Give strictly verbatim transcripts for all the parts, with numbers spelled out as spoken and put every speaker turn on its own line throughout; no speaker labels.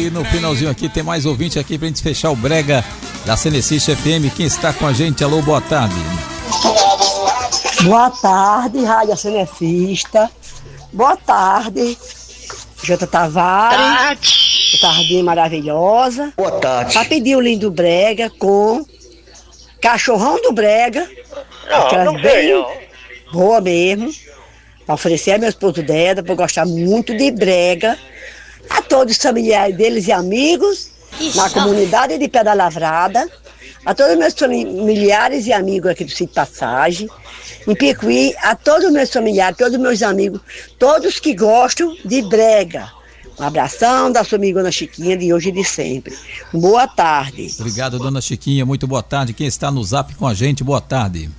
E no finalzinho aqui tem mais ouvinte aqui pra gente fechar o brega da Cenecista F M. Quem está com a gente? Alô, boa tarde.
Boa tarde, Rádio Cenecista. Boa tarde, Jota Tavares. Boa tarde, maravilhosa.
Boa tarde.
Pra pedir o lindo brega com cachorrão do brega.
Não, não sei, não.
Boa mesmo. Pra oferecer a meu esposo dela, por gostar muito de brega. A todos os familiares deles e amigos, Isso. na comunidade de Pedra Lavrada, a todos os meus familiares e amigos aqui do Sítio Passagem, em Picuí, a todos os meus familiares, todos os meus amigos, todos que gostam de brega. Um abração da sua amiga Dona Chiquinha, de hoje e de sempre. Boa tarde.
Obrigado, Dona Chiquinha, muito boa tarde. Quem está no Zap com a gente, boa tarde.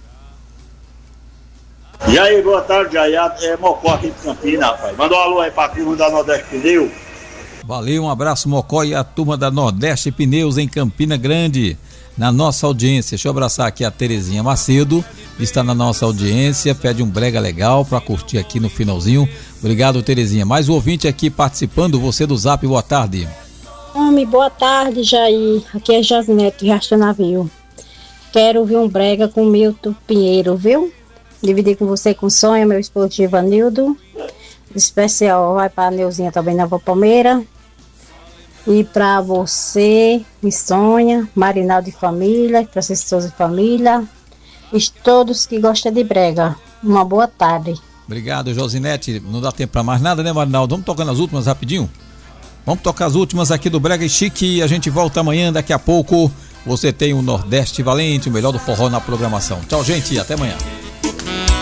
E aí, boa tarde, Jaiá, é Mocó aqui de Campina, rapaz. Manda um alô aí pra turma da Nordeste Pneu.
Valeu, um abraço, Mocó, e a turma da Nordeste Pneus em Campina Grande, na nossa audiência. Deixa eu abraçar aqui a Terezinha Macedo, que está na nossa audiência, pede um brega legal para curtir aqui no finalzinho. Obrigado, Terezinha. Mais um ouvinte aqui participando, você do Zap, boa tarde.
Homem, boa tarde, Jair. Aqui é Josinete, Rastro Navio. Quero ouvir um brega com Milton Pinheiro, viu? Dividir com você com Sonha, meu esposo Givanildo. Especial vai para a Neuzinha também, na Nova Palmeira. E para você, Miss Sonha, Marinaldo de Família, Francisco Souza de Família, e todos que gostam de brega. Uma boa tarde.
Obrigado, Josinete. Não dá tempo para mais nada, né, Marinaldo? Vamos tocando as últimas rapidinho? Vamos tocar as últimas aqui do Brega e Chique e a gente volta amanhã, daqui a pouco. Você tem o Nordeste Valente, o melhor do forró na programação. Tchau, gente, até amanhã.